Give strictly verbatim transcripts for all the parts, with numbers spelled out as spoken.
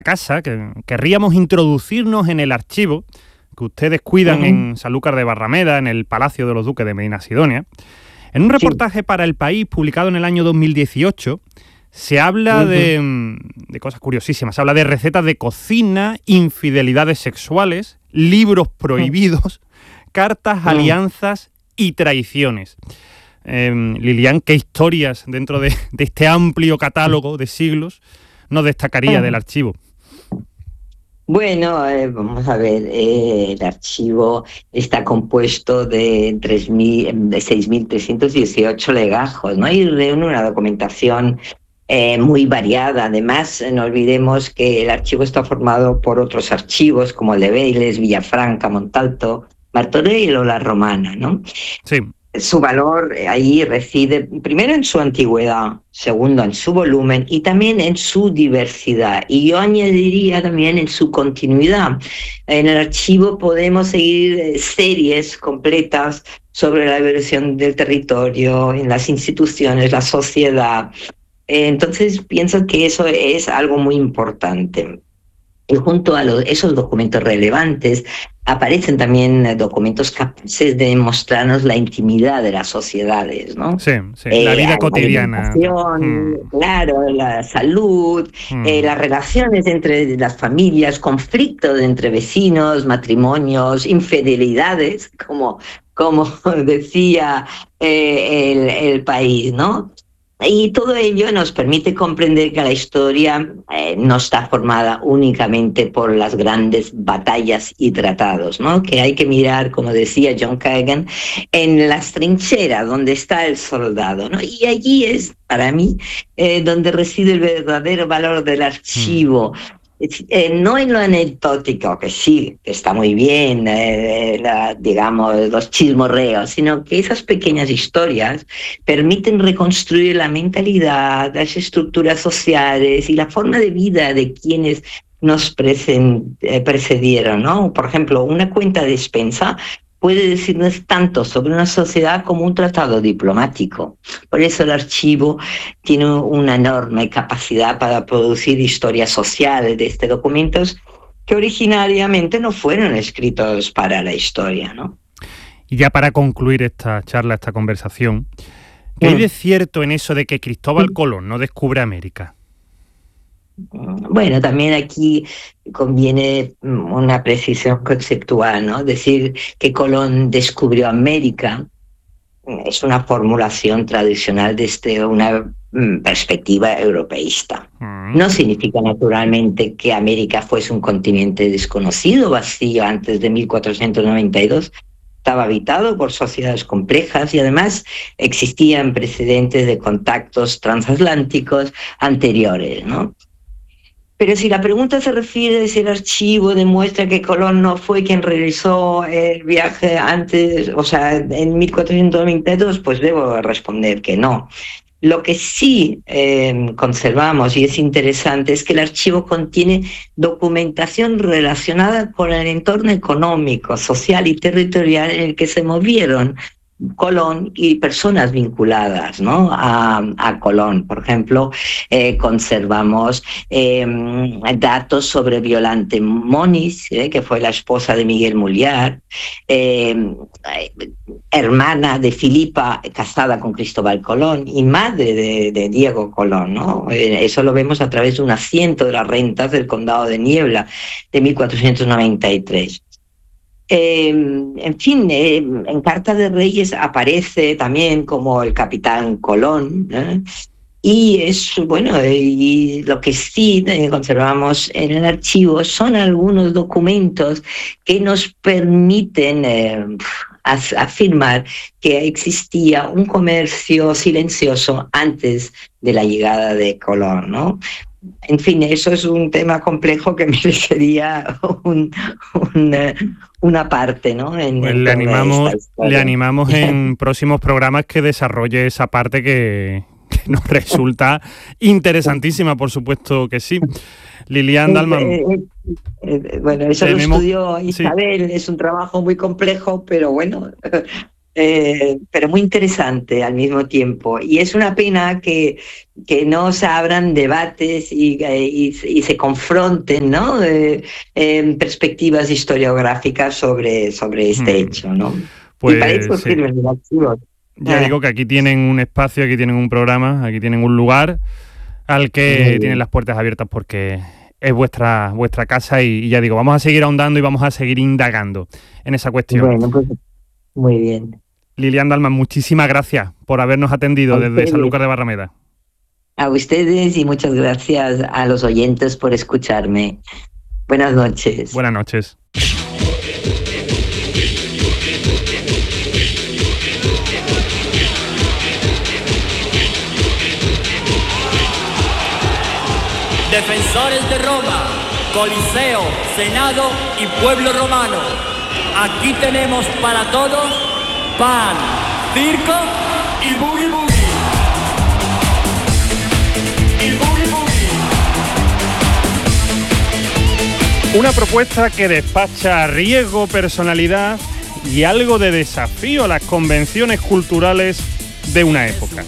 casa, que querríamos introducirnos en el archivo que ustedes cuidan uh-huh. en Sanlúcar de Barrameda, en el Palacio de los Duques de Medina Sidonia. En un reportaje sí. para El País, publicado en el año dos mil dieciocho, se habla uh-huh. de, de cosas curiosísimas. Se habla de recetas de cocina, infidelidades sexuales, libros prohibidos, uh-huh. cartas, uh-huh. alianzas y traiciones. Eh, Lilian, ¿qué historias dentro de, de este amplio catálogo de siglos nos destacaría uh-huh. del archivo? Bueno, eh, vamos a ver, eh, el archivo está compuesto de, de seis mil trescientos dieciocho legajos, ¿no? Y reúne una documentación eh, muy variada. Además, no olvidemos que el archivo está formado por otros archivos como el de Vélez, Villafranca, Montalto, Martorell o La Romana, ¿no? Sí. Su valor ahí reside primero en su antigüedad, segundo en su volumen y también en su diversidad. Y yo añadiría también en su continuidad. En el archivo podemos seguir series completas sobre la evolución del territorio, en las instituciones, la sociedad. Entonces pienso que eso es algo muy importante. Y junto a los, esos documentos relevantes aparecen también documentos capaces de mostrarnos la intimidad de las sociedades, ¿no? Sí, sí, eh, la vida cotidiana. La mm. Claro, la salud, mm. eh, las relaciones entre las familias, conflictos entre vecinos, matrimonios, infidelidades, como, como decía eh, el, el país, ¿no? Y todo ello nos permite comprender que la historia eh, no está formada únicamente por las grandes batallas y tratados, ¿no? Que hay que mirar, como decía John Kagan, en las trincheras donde está el soldado, ¿no? Y allí es, para mí, eh, donde reside el verdadero valor del archivo. Mm. Eh, no en lo anecdótico, que sí, que está muy bien, eh, la, digamos, los chismorreos, sino que esas pequeñas historias permiten reconstruir la mentalidad, las estructuras sociales y la forma de vida de quienes nos presen, eh, precedieron, ¿no? Por ejemplo, una cuenta de despensa puede decirnos tanto sobre una sociedad como un tratado diplomático. Por eso el archivo tiene una enorme capacidad para producir historias sociales de estos documentos que originariamente no fueron escritos para la historia, ¿no? Y ya para concluir esta charla, esta conversación, ¿qué hay de cierto en eso de que Cristóbal Colón no descubre América? Bueno, también aquí conviene una precisión conceptual, ¿no? Decir que Colón descubrió América es una formulación tradicional desde una perspectiva europeísta. No significa naturalmente que América fuese un continente desconocido, vacío antes de mil cuatrocientos noventa y dos. Estaba habitado por sociedades complejas y además existían precedentes de contactos transatlánticos anteriores, ¿no? Pero si la pregunta se refiere a si el archivo demuestra que Colón no fue quien realizó el viaje antes, o sea, en mil cuatrocientos noventa y dos, pues debo responder que no. Lo que sí eh, conservamos, y es interesante, es que el archivo contiene documentación relacionada con el entorno económico, social y territorial en el que se movieron Colón y personas vinculadas, ¿no? a, a Colón. Por ejemplo, eh, conservamos eh, datos sobre Violante Moniz, eh, que fue la esposa de Miguel Mulliar, eh, hermana de Filipa, casada con Cristóbal Colón, y madre de, de Diego Colón, ¿no? Eh, eso lo vemos a través de un asiento de las rentas del Condado de Niebla de mil cuatrocientos noventa y tres. Eh, en fin, eh, en Carta de Reyes aparece también como el capitán Colón, ¿eh? Y es, bueno, y lo que sí conservamos en el archivo son algunos documentos que nos permiten eh, afirmar que existía un comercio silencioso antes de la llegada de Colón, ¿no? En fin, eso es un tema complejo que merecería un, un, una parte, ¿no? En, pues en le animamos, le animamos en próximos programas que desarrolle esa parte que, que nos resulta interesantísima, por supuesto que sí. Lilian Dalman. Eh, eh, eh, bueno, eso tenemos, lo estudió Isabel, sí. Es un trabajo muy complejo, pero bueno, Eh, pero muy interesante al mismo tiempo. Y es una pena que, que no se abran debates y, y, y se confronten, ¿no? Eh, eh, perspectivas historiográficas sobre, sobre este hmm. hecho, ¿no? Pues, y para eso sí. sirven los archivos. Ya eh. digo que aquí tienen un espacio, aquí tienen un programa, aquí tienen un lugar al que tienen las puertas abiertas porque es vuestra, vuestra casa y, y ya digo, vamos a seguir ahondando y vamos a seguir indagando en esa cuestión. Bueno, pues muy bien. Lilian Dalman, muchísimas gracias por habernos atendido desde Sanlúcar de Barrameda. A ustedes y muchas gracias a los oyentes por escucharme. Buenas noches. Buenas noches. Defensores de Roma, Coliseo, Senado y pueblo romano. Aquí tenemos para todos pan, circo y boogie boogie. Y boogie boogie. Una propuesta que despacha riesgo, personalidad y algo de desafío a las convenciones culturales de una época,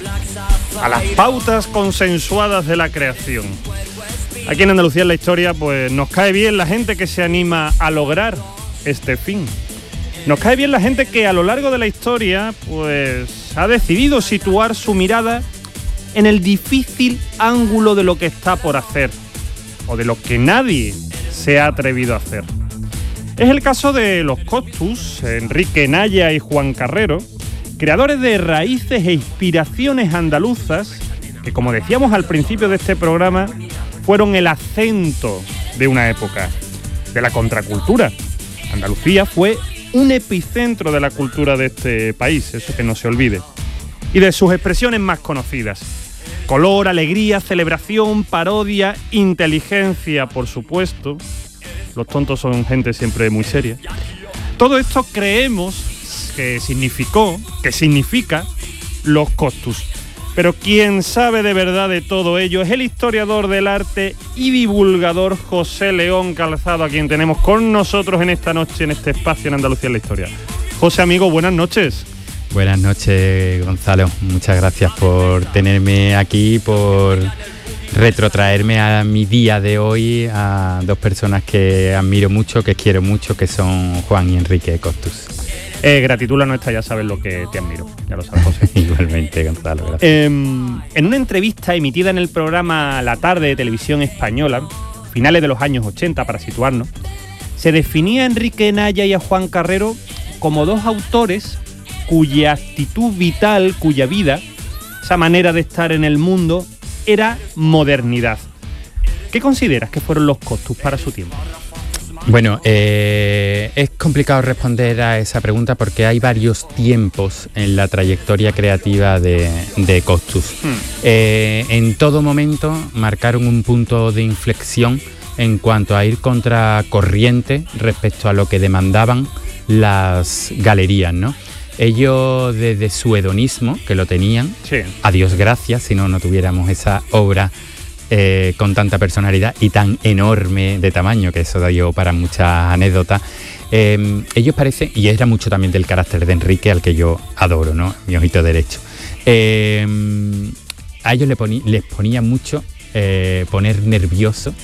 a las pautas consensuadas de la creación. Aquí en Andalucía en la historia, pues nos cae bien la gente que se anima a lograr este fin. Nos cae bien la gente que a lo largo de la historia, pues ha decidido situar su mirada en el difícil ángulo de lo que está por hacer, o de lo que nadie se ha atrevido a hacer. Es el caso de los Costus, Enrique Naya y Juan Carrero, creadores de raíces e inspiraciones andaluzas, que como decíamos al principio de este programa, fueron el acento de una época, de la contracultura. Andalucía fue un epicentro de la cultura de este país, eso que no se olvide. Y de sus expresiones más conocidas: color, alegría, celebración, parodia, inteligencia, por supuesto. Los tontos son gente siempre muy seria. Todo esto creemos que significó, que significa los Costus. Pero quien sabe de verdad de todo ello es el historiador del arte y divulgador José León Calzado, a quien tenemos con nosotros en esta noche, en este espacio en Andalucía en la Historia. José, amigo, buenas noches. Buenas noches, Gonzalo. Muchas gracias por tenerme aquí, por retrotraerme a mi día de hoy a dos personas que admiro mucho, que quiero mucho, que son Juan y Enrique Costus. Eh, gratitud la nuestra, ya sabes lo que te admiro, ya lo sabes, José. Igualmente, Gonzalo, gracias. Eh, en una entrevista emitida en el programa La Tarde de Televisión Española, finales de los años ochenta, para situarnos, se definía a Enrique Naya y a Juan Carrero como dos autores cuya actitud vital, cuya vida, esa manera de estar en el mundo, era modernidad. ¿Qué consideras que fueron los Costus para su tiempo? Bueno, eh, es complicado responder a esa pregunta porque hay varios tiempos en la trayectoria creativa de, de Costus. Hmm. Eh, en todo momento marcaron un punto de inflexión en cuanto a ir contra corriente respecto a lo que demandaban las galerías, ¿no? Ellos, desde su hedonismo, que lo tenían, sí. A Dios gracias, si no, no tuviéramos esa obra Eh, con tanta personalidad y tan enorme de tamaño, que eso dio para muchas anécdotas. Eh, ellos parecen, y era mucho también del carácter de Enrique, al que yo adoro, ¿no? Mi ojito derecho. Eh, a ellos le poní, les ponía mucho eh, poner nervioso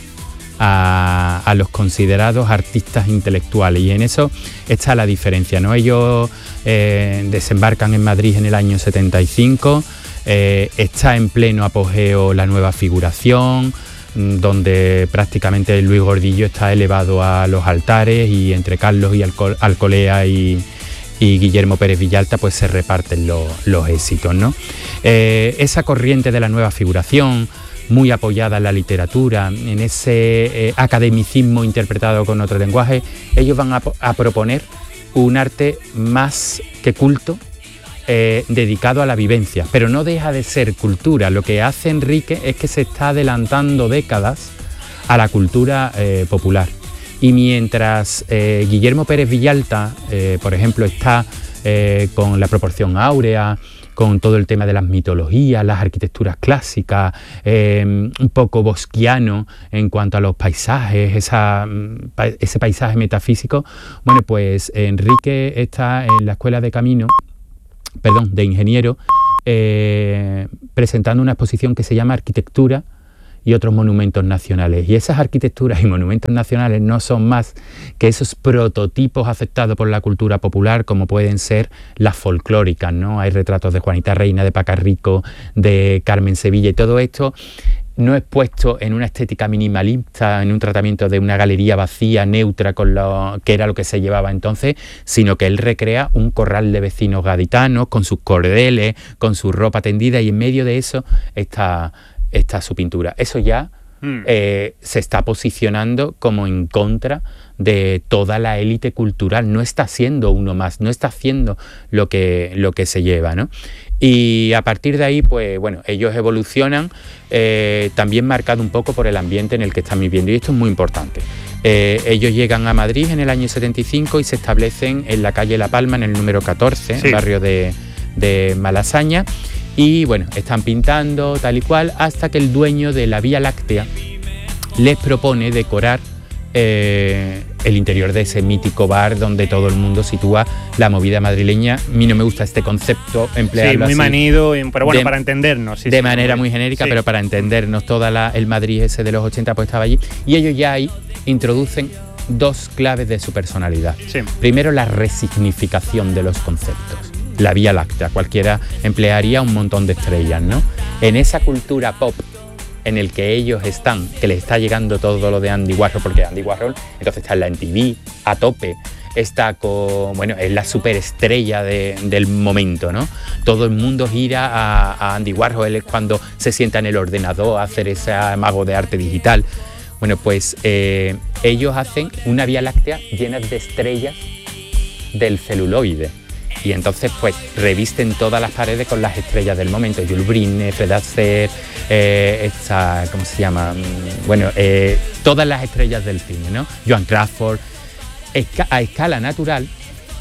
a, a los considerados artistas intelectuales, y en eso está la diferencia, ¿no? Ellos eh, desembarcan en Madrid en el año setenta y cinco. Eh, está en pleno apogeo la nueva figuración, donde prácticamente Luis Gordillo está elevado a los altares, y entre Carlos y Alco- Alcolea y, y Guillermo Pérez Villalta pues se reparten lo, los éxitos, ¿no? Eh, esa corriente de la nueva figuración, muy apoyada en la literatura, en ese eh, academicismo interpretado con otro lenguaje, ellos van a, a proponer un arte más que culto, Eh, dedicado a la vivencia, pero no deja de ser cultura. Lo que hace Enrique es que se está adelantando décadas a la cultura eh, popular. Y mientras eh, Guillermo Pérez Villalta, eh, por ejemplo, está eh, con la proporción áurea, con todo el tema de las mitologías, las arquitecturas clásicas, eh, un poco bosquiano en cuanto a los paisajes, esa, pa, ese paisaje metafísico, bueno, pues Enrique está en la Escuela de Camino, perdón, de ingeniero, eh, presentando una exposición que se llama Arquitectura y otros monumentos nacionales. Y esas arquitecturas y monumentos nacionales no son más que esos prototipos aceptados por la cultura popular, como pueden ser las folclóricas, ¿no? Hay retratos de Juanita Reina, de Paca Rico, de Carmen Sevilla, y todo esto no es puesto en una estética minimalista, en un tratamiento de una galería vacía, neutra, con lo que era lo que se llevaba entonces, sino que él recrea un corral de vecinos gaditanos, con sus cordeles, con su ropa tendida, y en medio de eso está, está su pintura. Eso ya mm. eh, se está posicionando como en contra de toda la élite cultural. No está siendo uno más, no está haciendo lo que, lo que se lleva, ¿no? Y a partir de ahí, pues bueno, ellos evolucionan, eh, también marcado un poco por el ambiente en el que están viviendo, y esto es muy importante. Eh, ellos llegan a Madrid en el año setenta y cinco y se establecen en la calle La Palma, en el número catorce, sí. barrio de, de Malasaña, y bueno, están pintando tal y cual, hasta que el dueño de la Vía Láctea les propone decorar Eh, el interior de ese mítico bar donde todo el mundo sitúa la movida madrileña. A mí no me gusta este concepto, emplearlo sí, muy así, manido, pero bueno, de, para entendernos. Sí, de sí, manera muy, muy genérica, sí. pero para entendernos, toda la, el Madrid ese de los ochenta pues estaba allí, y ellos ya ahí introducen dos claves de su personalidad. Sí. Primero, la resignificación de los conceptos. La Vía Láctea, cualquiera emplearía un montón de estrellas, ¿no? En esa cultura pop en el que ellos están, que les está llegando todo lo de Andy Warhol, porque Andy Warhol entonces está en la M T V a tope, está con, bueno, es la superestrella de, del momento, ¿no? Todo el mundo gira a, a Andy Warhol, él es cuando se sienta en el ordenador a hacer ese amago de arte digital. Bueno, pues eh, ellos hacen una Vía Láctea llena de estrellas del celuloide. Y entonces pues revisten todas las paredes con las estrellas del momento. Jules Brine, Fred Astaire, eh, esta, ¿cómo se llama? Bueno, eh, todas las estrellas del cine, ¿no? Joan Crawford, esca a escala natural,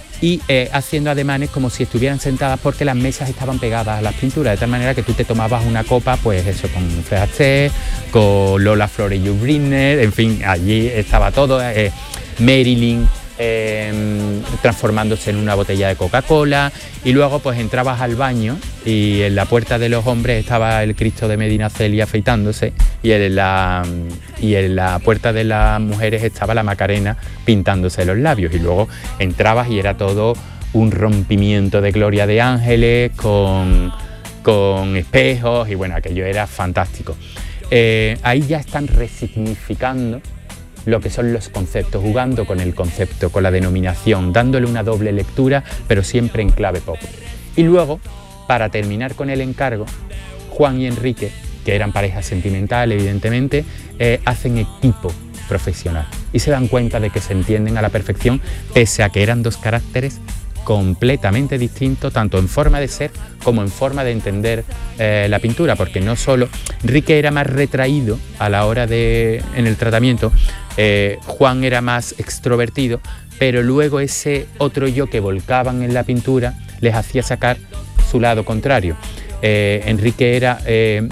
y eh, haciendo ademanes como si estuvieran sentadas, porque las mesas estaban pegadas a las pinturas, de tal manera que tú te tomabas una copa, pues eso, con Fred Astaire, con Lola Flores y Jules Brine, en fin, allí estaba todo, eh, Marilyn, Eh, transformándose en una botella de Coca-Cola, y luego pues entrabas al baño y en la puerta de los hombres estaba el Cristo de Medinaceli afeitándose, y en la, y en la puerta de las mujeres estaba la Macarena pintándose los labios, y luego entrabas y era todo un rompimiento de Gloria de Ángeles con, con espejos, y bueno, aquello era fantástico. Eh, ahí ya están resignificando lo que son los conceptos, jugando con el concepto, con la denominación, dándole una doble lectura, pero siempre en clave pop. Y luego, para terminar con el encargo, Juan y Enrique, que eran pareja sentimental, evidentemente, eh, hacen equipo profesional y se dan cuenta de que se entienden a la perfección, pese a que eran dos caracteres completamente distintos, tanto en forma de ser como en forma de entender eh, la pintura, porque no solo Enrique era más retraído a la hora de en el tratamiento, eh, Juan era más extrovertido, pero luego ese otro yo que volcaban en la pintura les hacía sacar su lado contrario. Eh, Enrique era eh,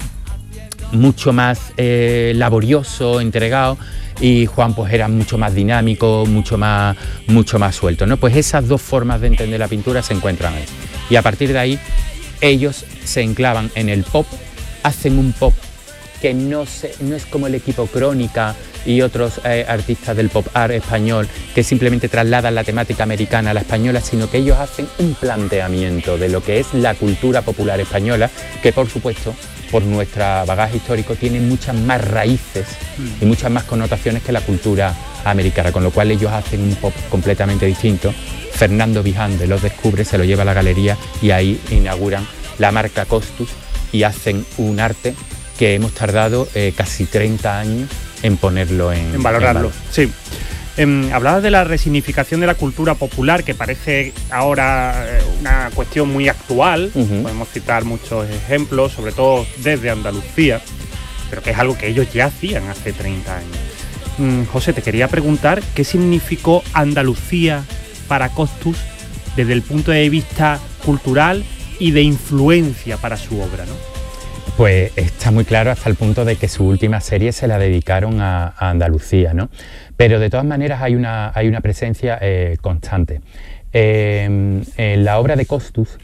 mucho más eh, laborioso, entregado, y Juan pues era mucho más dinámico, mucho más, mucho más suelto, ¿no? Pues esas dos formas de entender la pintura se encuentran ahí. Y a partir de ahí, ellos se enclavan en el pop, hacen un pop que no, se, no es como el equipo Crónica y otros eh, artistas del pop art español, que simplemente trasladan la temática americana a la española, sino que ellos hacen un planteamiento de lo que es la cultura popular española, que por supuesto, por nuestro bagaje histórico, tiene muchas más raíces y muchas más connotaciones que la cultura americana, con lo cual ellos hacen un pop completamente distinto. Fernando Vijande los descubre, se lo lleva a la galería, y ahí inauguran la marca Costus y hacen un arte que hemos tardado eh, casi treinta años en ponerlo en, en valorarlo. En valor. Sí. Eh, hablabas de la resignificación de la cultura popular, que parece ahora eh, una cuestión muy actual. Uh-huh. Podemos citar muchos ejemplos, sobre todo desde Andalucía, pero que es algo que ellos ya hacían hace treinta años. Mm, José, te quería preguntar qué significó Andalucía para Costus desde el punto de vista cultural y de influencia para su obra, ¿no? Pues está muy claro, hasta el punto de que su última serie se la dedicaron a, a Andalucía, ¿no? Pero de todas maneras hay una, hay una presencia eh, constante. Eh, en la obra de Costus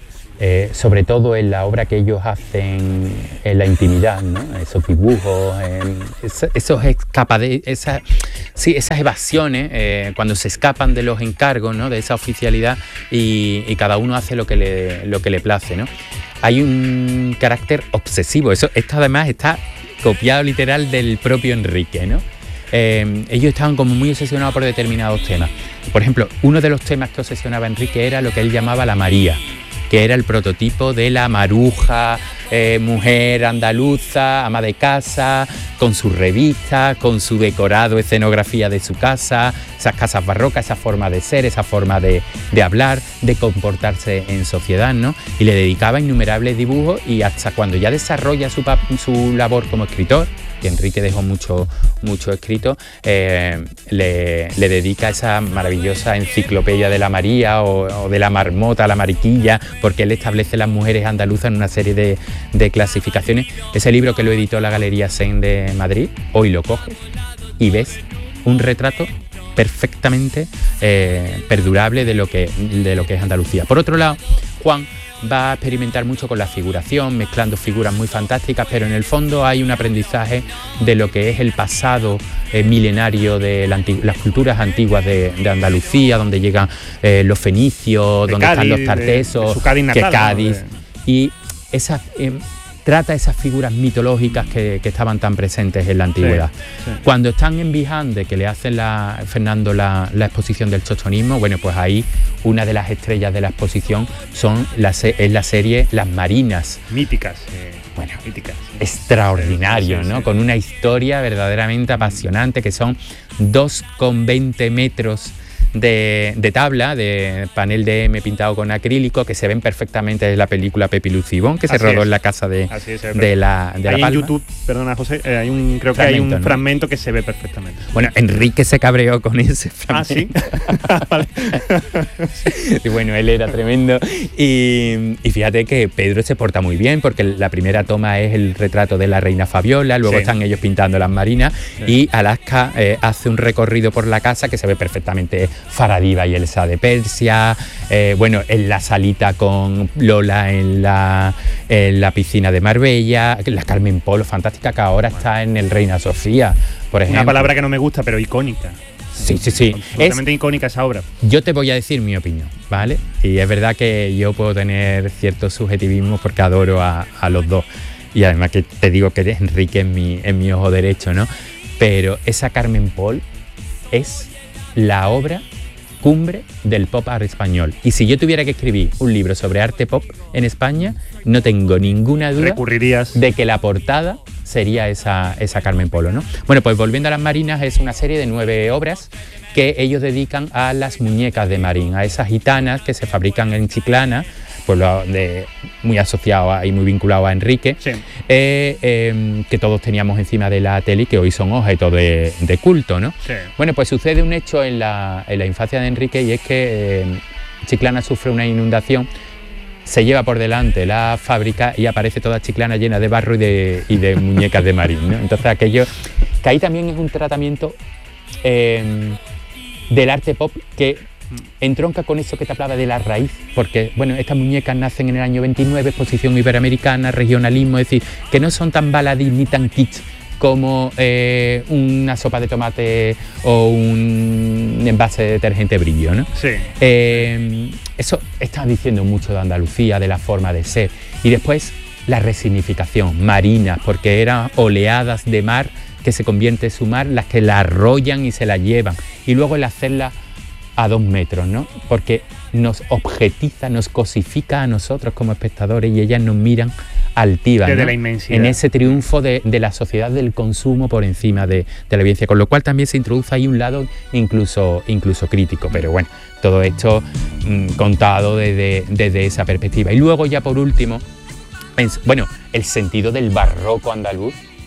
eh, sobre todo en la obra que ellos hacen en la intimidad, ¿no? Esos dibujos, eh, esos, esos escapade, esas, sí, esas evasiones, eh, cuando se escapan de los encargos, ¿no? De esa oficialidad y, y cada uno hace lo que le, lo que le place, ¿no? Hay un carácter obsesivo, eso, esto además está copiado literal del propio Enrique, ¿no? Eh, ellos estaban como muy obsesionados por determinados temas. Por ejemplo, uno de los temas que obsesionaba a Enrique era lo que él llamaba la María, que era el prototipo de la maruja, eh, mujer andaluza, ama de casa, con sus revistas, con su decorado, escenografía de su casa, esas casas barrocas, esa forma de ser, esa forma de, de hablar, de comportarse en sociedad, ¿no? Y le dedicaba innumerables dibujos y hasta cuando ya desarrolla su, su labor como escritor, que Enrique dejó mucho, mucho escrito, eh, le, le dedica esa maravillosa enciclopedia de la María o, o de la marmota, la mariquilla, porque él establece las mujeres andaluzas en una serie de, de clasificaciones. Ese libro que lo editó la Galería Sen de Madrid, hoy lo coges y ves un retrato perfectamente eh, perdurable de lo que, de lo que es Andalucía. Por otro lado, Juan va a experimentar mucho con la figuración, mezclando figuras muy fantásticas, pero en el fondo hay un aprendizaje de lo que es el pasado eh, milenario de la las culturas antiguas de, de Andalucía, donde llegan eh, los fenicios, de donde Cádiz, están los tartesos, de, de su Cádiz natal, que Cádiz, ¿no? Y esas... Eh, trata esas figuras mitológicas que, que estaban tan presentes en la antigüedad. Sí, sí. Cuando están en Vijande, que le hacen la, Fernando la, la exposición del chochonismo, bueno, pues ahí una de las estrellas de la exposición son la, es la serie Las Marinas. Míticas. Eh, bueno, míticas. Sí. Extraordinario, sí, sí, ¿no? Sí. Con una historia verdaderamente apasionante, que son dos con veinte metros De, de tabla, de panel de M pintado con acrílico, que se ven perfectamente en la película Pepi Lucibón, que se Así rodó es. en la casa de, es, de la, de hay la Palma. En YouTube, perdona José, eh, hay un, creo fragmento, que hay un ¿no? fragmento que se ve perfectamente. Bueno, Enrique se cabreó con ese fragmento. Ah, ¿sí? Y bueno, él era tremendo. Y, y fíjate que Pedro se porta muy bien, porque la primera toma es el retrato de la reina Fabiola, luego sí. están ellos pintando las marinas, sí. y Alaska eh, hace un recorrido por la casa que se ve perfectamente Faradiva y Elsa de Persia, eh, bueno, en la salita con Lola en la, en la piscina de Marbella, la Carmen Polo, fantástica, que ahora está en el Reina Sofía, por ejemplo. Una palabra que no me gusta, pero icónica. Sí, sí, sí. Absolutamente es, icónica esa obra. Yo te voy a decir mi opinión, ¿vale? Y es verdad que yo puedo tener cierto subjetivismo porque adoro a, a los dos. Y además que te digo que Enrique es mi, es mi ojo derecho, ¿no? Pero esa Carmen Pol es la obra cumbre del pop art español. Y si yo tuviera que escribir un libro sobre arte pop en España, no tengo ninguna duda Recurrirías. de que la portada sería esa, esa Carmen Polo, ¿no? Bueno, pues volviendo a Las Marinas, es una serie de nueve obras que ellos dedican a las muñecas de Marín, a esas gitanas que se fabrican en Chiclana, pueblo de, muy asociado a, y muy vinculado a Enrique, sí. eh, eh, que todos teníamos encima de la tele y que hoy son objeto de, de culto, ¿no? Sí. Bueno, pues sucede un hecho en la, en la infancia de Enrique, y es que eh, Chiclana sufre una inundación, se lleva por delante la fábrica y aparece toda Chiclana llena de barro y de, y de muñecas de Marín, ¿no? Entonces aquello, que ahí también es un tratamiento eh, del arte pop que entronca con eso que te hablaba de la raíz, porque bueno, estas muñecas nacen en el año veintinueve, exposición iberoamericana, regionalismo, es decir, que no son tan baladí ni tan kitsch como eh, una sopa de tomate o un envase de detergente Brillo, ¿no? Sí. Eh, eso está diciendo mucho de Andalucía, de la forma de ser. Y después la resignificación, marinas, porque eran oleadas de mar que se convierte en su mar, las que la arrollan y se la llevan. Y luego el hacerla a dos metros, ¿no? Porque nos objetiza, nos cosifica a nosotros como espectadores y ellas nos miran altivas, desde ¿no? la inmensidad. En ese triunfo de, de la sociedad del consumo por encima de, de la evidencia, con lo cual también se introduce ahí un lado incluso, incluso crítico, pero bueno, todo esto mmm, contado desde, desde esa perspectiva. Y luego ya por último, bueno, el sentido del barroco andaluz,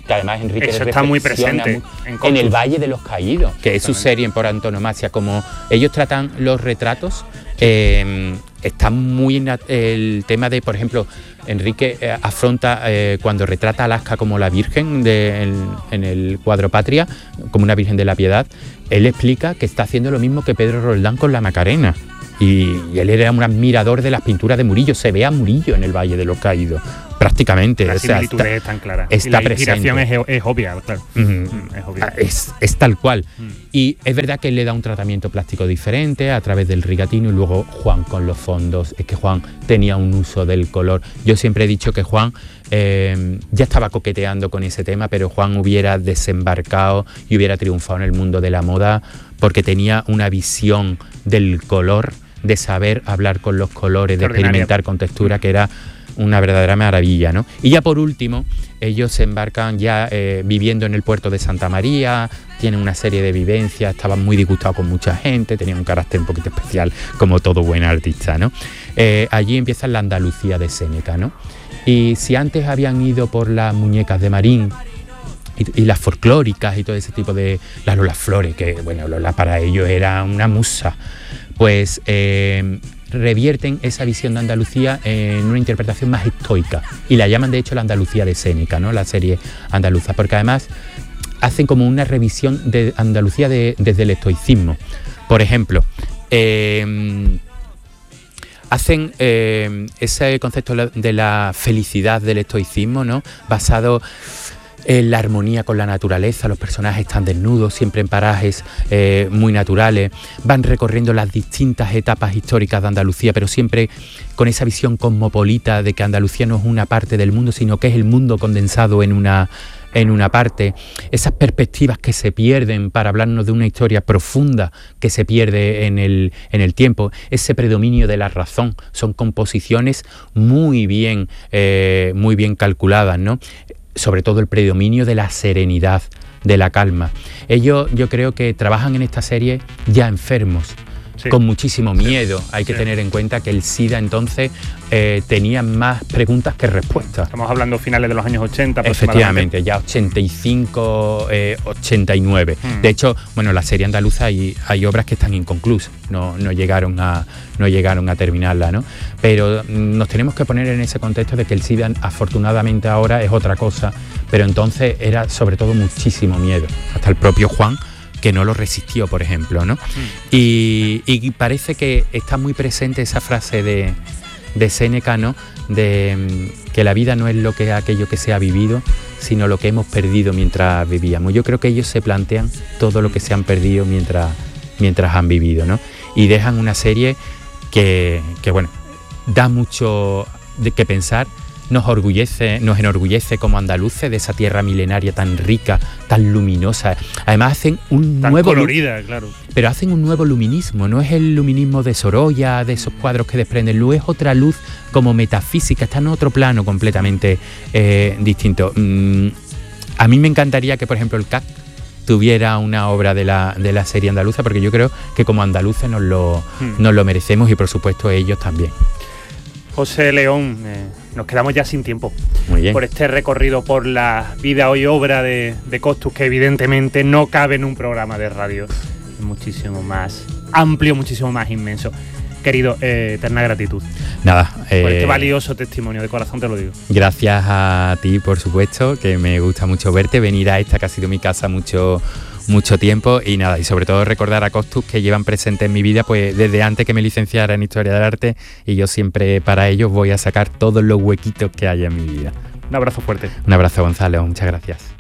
que además Enrique Eso está muy presente en, en El Valle de los Caídos, que es su serie por antonomasia. Como ellos tratan los retratos, eh, está muy en el tema de, por ejemplo, Enrique eh, afronta eh, cuando retrata a Alaska como la Virgen de, en, en el cuadro Patria, como una Virgen de la Piedad. Él explica que está haciendo lo mismo que Pedro Roldán con la Macarena. Y, y él era un admirador de las pinturas de Murillo. Se ve a Murillo en El Valle de los Caídos, prácticamente. La o sea, similitud es tan clara. Está y la presente. inspiración es, es obvia, claro. Mm. Mm, es, obvia. Es, es tal cual. Mm. Y es verdad que él le da un tratamiento plástico diferente a través del rigatino, y luego Juan con los fondos. Es que Juan tenía un uso del color. Yo siempre he dicho que Juan eh, ya estaba coqueteando con ese tema, pero Juan hubiera desembarcado y hubiera triunfado en el mundo de la moda porque tenía una visión del color, de saber hablar con los colores, de experimentar con textura, que era una verdadera maravilla, ¿no? Y ya por último, ellos se embarcan ya eh, viviendo en el puerto de Santa María, tienen una serie de vivencias, estaban muy disgustados con mucha gente, tenían un carácter un poquito especial, como todo buen artista, ¿no? Eh, allí empieza la Andalucía de Séneca, ¿no? Y si antes habían ido por las muñecas de Marín y, y las folclóricas y todo ese tipo de... las Lola Flores, que bueno, Lola para ellos era una musa, pues eh, revierten esa visión de Andalucía en una interpretación más estoica y la llaman de hecho la Andalucía de Séneca, ¿no? La serie andaluza, porque además hacen como una revisión de Andalucía de, desde el estoicismo. Por ejemplo, eh, hacen eh, ese concepto de la felicidad del estoicismo, ¿no? Basado en la armonía con la naturaleza. Los personajes están desnudos, siempre en parajes eh, muy naturales, van recorriendo las distintas etapas históricas de Andalucía, pero siempre con esa visión cosmopolita de que Andalucía no es una parte del mundo, sino que es el mundo condensado en una, en una parte. Esas perspectivas que se pierden para hablarnos de una historia profunda que se pierde en el, en el tiempo, ese predominio de la razón, son composiciones muy bien, eh, muy bien calculadas, ¿no? Sobre todo el predominio de la serenidad, de la calma. Ellos, yo creo que trabajan en esta serie ya enfermos, sí, con muchísimo miedo. Sí. Hay que sí. tener en cuenta que el SIDA entonces eh, tenía más preguntas que respuestas. Estamos hablando finales de los años ochenta. Efectivamente, ya ochenta y cinco, eh, ochenta y nueve. Hmm. De hecho, bueno, la serie andaluza hay, hay obras que están inconclusas, no, no, llegaron a, no llegaron a terminarla, ¿no? Pero nos tenemos que poner en ese contexto de que el SIDA afortunadamente ahora es otra cosa, pero entonces era sobre todo muchísimo miedo. Hasta el propio Juan, que no lo resistió, por ejemplo, ¿no? Mm. Y, y parece que está muy presente esa frase de, de Séneca, ¿no? De que la vida no es lo que aquello que se ha vivido, sino lo que hemos perdido mientras vivíamos. Yo creo que ellos se plantean todo lo que se han perdido mientras, mientras han vivido, ¿no? Y dejan una serie que, que bueno, da mucho de qué pensar. Nos orgullece, nos enorgullece como andaluces de esa tierra milenaria tan rica, tan luminosa. Además hacen un tan nuevo colorida, claro. Pero hacen un nuevo luminismo, no es el luminismo de Sorolla, de esos cuadros que desprenden luz, es otra luz como metafísica, está en otro plano completamente eh, distinto. Mm, a mí me encantaría que, por ejemplo, el C A C tuviera una obra de la, de la serie andaluza, porque yo creo que como andaluces nos lo, hmm. nos lo merecemos y por supuesto ellos también. José León, eh, nos quedamos ya sin tiempo. Muy bien. Por este recorrido por la vida y obra de, de Costus, que evidentemente no cabe en un programa de radio. Es muchísimo más amplio, muchísimo más inmenso. Querido, eh, eterna gratitud. Nada. Eh, por este eh, valioso testimonio, de corazón te lo digo. Gracias a ti, por supuesto, que me gusta mucho verte, venir a esta que ha sido mi casa mucho... mucho tiempo y nada, y sobre todo recordar a Costus, que llevan presente en mi vida pues desde antes que me licenciara en Historia del Arte, y yo siempre para ellos voy a sacar todos los huequitos que haya en mi vida. Un abrazo fuerte. Un abrazo, Gonzalo, muchas gracias.